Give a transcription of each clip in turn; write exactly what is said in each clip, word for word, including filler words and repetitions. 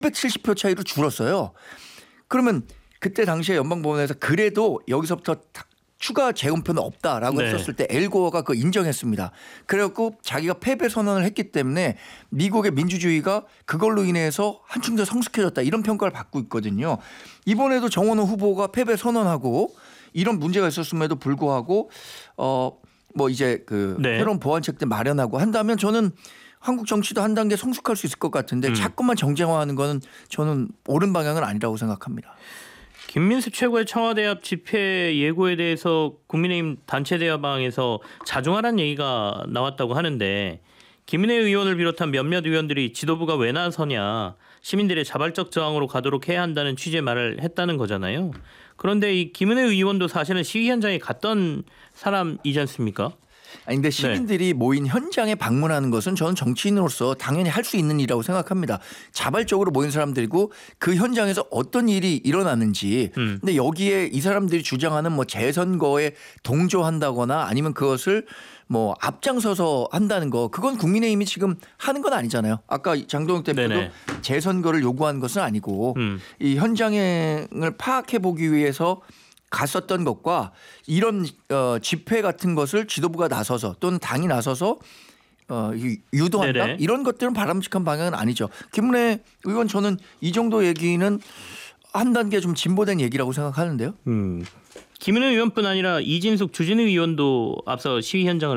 육백칠십 표 차이로 줄었어요. 그러면 그때 당시에 연방법원에서 그래도 여기서부터 추가 재검표는 없다라고 네. 했었을 때 엘고어가 그거 인정했습니다. 그래갖고 자기가 패배 선언을 했기 때문에 미국의 민주주의가 그걸로 인해서 한층 더 성숙해졌다 이런 평가를 받고 있거든요. 이번에도 정원호 후보가 패배 선언하고 이런 문제가 있었음에도 불구하고 어 뭐 이제 그 네. 새로운 보완책들 마련하고 한다면 저는 한국 정치도 한 단계 성숙할 수 있을 것 같은데 음. 자꾸만 정쟁화하는 거는 저는 옳은 방향은 아니라고 생각합니다. 김민수 최고의 청와대 앞 집회 예고에 대해서 국민의힘 단체 대화방에서 자중하라는 얘기가 나왔다고 하는데 김은혜 의원을 비롯한 몇몇 의원들이 지도부가 왜 나서냐 시민들의 자발적 저항으로 가도록 해야 한다는 취지의 말을 했다는 거잖아요. 그런데 이 김은혜 의원도 사실은 시위 현장에 갔던 사람이지 않습니까? 아니 근데 시민들이 네. 모인 현장에 방문하는 것은 저는 정치인으로서 당연히 할 수 있는 일이라고 생각합니다. 자발적으로 모인 사람들이고 그 현장에서 어떤 일이 일어나는지 음. 근데 여기에 이 사람들이 주장하는 뭐 재선거에 동조한다거나 아니면 그것을 뭐 앞장서서 한다는 거 그건 국민의힘이 지금 하는 건 아니잖아요. 아까 장동혁 대표도 네네. 재선거를 요구한 것은 아니고 음. 이 현장을 파악해 보기 위해서 갔었던 것과 이런 어, 집회 같은 것을 지도부가 나서서 또는 당이 나서서 어, 유도한다 네네. 이런 것들은 바람직한 방향은 아니죠. 김은혜 의원 저는 이 정도 얘기는 한 단계 좀 진보된 얘기라고 생각하는데요. 음. 김은혜 의원뿐 아니라 이진숙 주진우 의원도 앞서 시위 현장을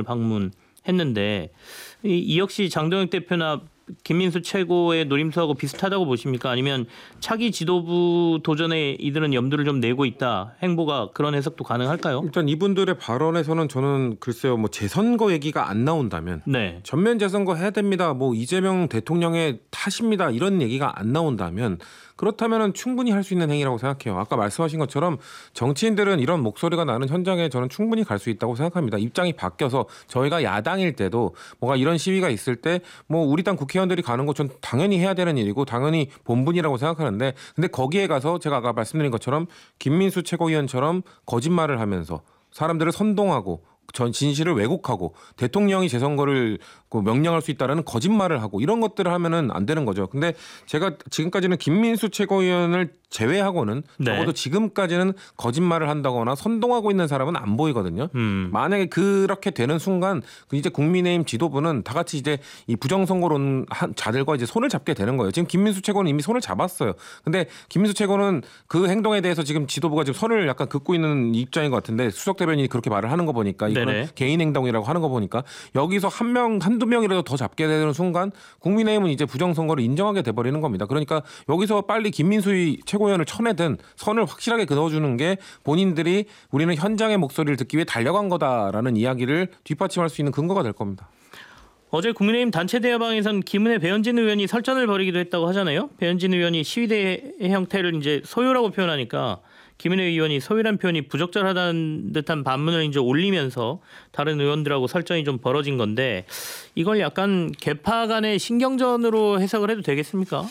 방문했는데 이, 이 역시 장동혁 대표나 김민수 최고의 노림수하고 비슷하다고 보십니까? 아니면 차기 지도부 도전에 이들은 염두를 좀 내고 있다. 행보가 그런 해석도 가능할까요? 일단 이분들의 발언에서는 저는 글쎄요. 뭐 재선거 얘기가 안 나온다면 네. 전면 재선거 해야 됩니다. 뭐 이재명 대통령의 탓입니다. 이런 얘기가 안 나온다면 그렇다면 충분히 할 수 있는 행위라고 생각해요. 아까 말씀하신 것처럼 정치인들은 이런 목소리가 나는 현장에 저는 충분히 갈 수 있다고 생각합니다. 입장이 바뀌어서 저희가 야당일 때도 뭔가 이런 시위가 있을 때 뭐 우리 당 국회의원들이 가는 것 전 당연히 해야 되는 일이고 당연히 본분이라고 생각하는데 근데 거기에 가서 제가 아까 말씀드린 것처럼 김민수 최고위원처럼 거짓말을 하면서 사람들을 선동하고 전 진실을 왜곡하고 대통령이 재선거를 명령할 수 있다라는 거짓말을 하고 이런 것들을 하면은 안 되는 거죠. 근데 제가 지금까지는 김민수 최고위원을 제외하고는 네. 적어도 지금까지는 거짓말을 한다거나 선동하고 있는 사람은 안 보이거든요. 음. 만약에 그렇게 되는 순간 이제 국민의힘 지도부는 다 같이 이제 이 부정선거론 자들과 이제 손을 잡게 되는 거예요. 지금 김민수 최고는 이미 손을 잡았어요. 근데 김민수 최고는 그 행동에 대해서 지금 지도부가 지금 선을 약간 긋고 있는 입장인 것 같은데 수석 대변인이 그렇게 말을 하는 거 보니까 이거는 네네. 개인 행동이라고 하는 거 보니까 여기서 한 명, 한두 명이라도 더 잡게 되는 순간 국민의힘은 이제 부정선거를 인정하게 돼버리는 겁니다. 그러니까 여기서 빨리 김민수 최고위원을 쳐내든 선을 확실하게 그어주는 게 본인들이 우리는 현장의 목소리를 듣기 위해 달려간 거다라는 이야기를 뒷받침할 수 있는 근거가 될 겁니다. 어제 국민의힘 단체 대화방에선 김은혜 배현진 의원이 설전을 벌이기도 했다고 하잖아요. 배현진 의원이 시위대 형태를 이제 소요라고 표현하니까 김은혜 의원이 소유란 표현이 부적절하다는 듯한 반문을 이제 올리면서 다른 의원들하고 설전이 좀 벌어진 건데 이걸 약간 계파 간의 신경전으로 해석을 해도 되겠습니까?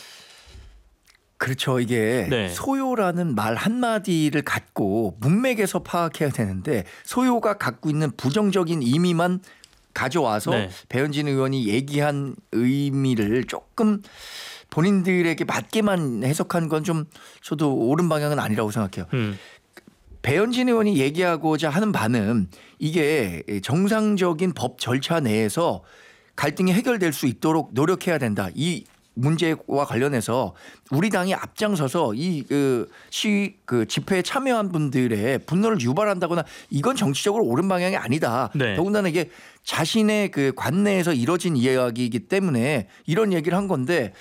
그렇죠. 이게 네. 소요라는 말 한마디를 갖고 문맥에서 파악해야 되는데 소요가 갖고 있는 부정적인 의미만 가져와서 네. 배현진 의원이 얘기한 의미를 조금 본인들에게 맞게만 해석한 건 좀 저도 옳은 방향은 아니라고 생각해요. 음. 배현진 의원이 얘기하고자 하는 바는 이게 정상적인 법 절차 내에서 갈등이 해결될 수 있도록 노력해야 된다. 이 문제와 관련해서 우리 당이 앞장서서 이 그 시 그 집회에 참여한 분들의 분노를 유발한다거나 이건 정치적으로 옳은 방향이 아니다. 네. 더군다나 이게 자신의 그 관내에서 이뤄진 이야기이기 때문에 이런 얘기를 한 건데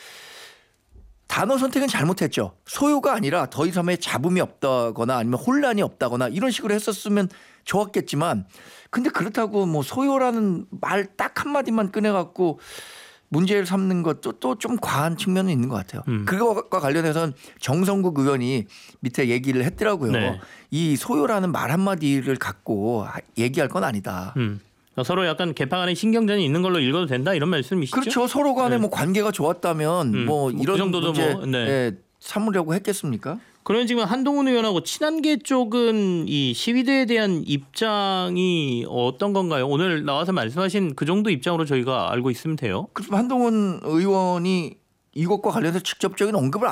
단어 선택은 잘못했죠. 소요가 아니라 더 이상의 잡음이 없다거나 아니면 혼란이 없다거나 이런 식으로 했었으면 좋았겠지만 근데 그렇다고 뭐 소요라는 말 딱 한마디만 꺼내갖고 문제를 삼는 것도 또 좀 과한 측면은 있는 것 같아요. 음. 그것과 관련해서는 정성국 의원이 밑에 얘기를 했더라고요. 네. 이 소요라는 말 한마디를 갖고 얘기할 건 아니다. 음. 서로 약간 개파 간의 신경전이 있는 걸로 읽어도 된다 이런 말씀이시죠? 그렇죠. 서로 간에 네. 뭐 관계가 좋았다면 음. 뭐 이런 그 정도도 문제 뭐, 네. 예, 삼으려고 했겠습니까? 그러면 지금 한동훈 의원하고 친한계 쪽은 이 시위대에 대한 입장이 어떤 건가요? 오늘 나와서 말씀하신 그 정도 입장으로 저희가 알고 있으면 돼요. 그럼 한동훈 의원이 이것과 관련해서 직접적인 언급을